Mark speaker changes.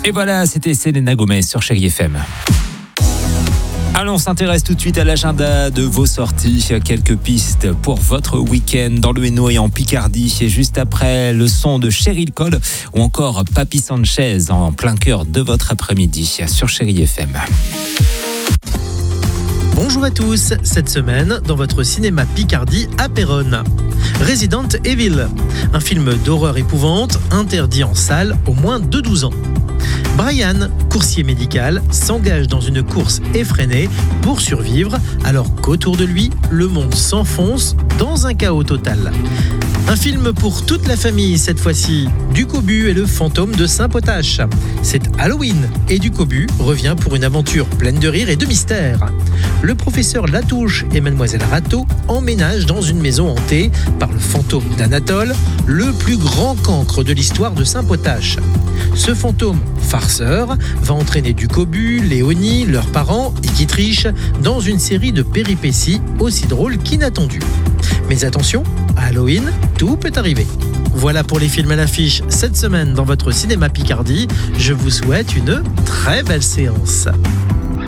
Speaker 1: Et voilà, c'était Selena Gomez sur Chérie FM. Allons, on s'intéresse tout de suite à l'agenda de vos sorties. Quelques pistes pour votre week-end dans le Hainaut et en Picardie. Et juste après, le son de Cheryl Cole ou encore Papy Sanchez en plein cœur de votre après-midi sur Chérie FM.
Speaker 2: Bonjour à tous, cette semaine dans votre cinéma Picardie à Péronne. Resident Evil, un film d'horreur épouvante interdit en salle aux moins de 12 ans. Brian, coursier médical, s'engage dans une course effrénée pour survivre alors qu'autour de lui, le monde s'enfonce dans un chaos total. Un film pour toute la famille cette fois-ci, Ducobu et le fantôme de Saint-Potache. C'est Halloween et Ducobu revient pour une aventure pleine de rire et de mystère. Le professeur Latouche et Mademoiselle Rateau emménagent dans une maison hantée par le fantôme d'Anatole, le plus grand cancre de l'histoire de Saint-Potache. Ce fantôme farceur va entraîner Ducobu, Léonie, leurs parents et qui trichent dans une série de péripéties aussi drôles qu'inattendues. Mais attention, à Halloween, tout peut arriver. Voilà pour les films à l'affiche cette semaine dans votre cinéma Picardie. Je vous souhaite une très belle séance.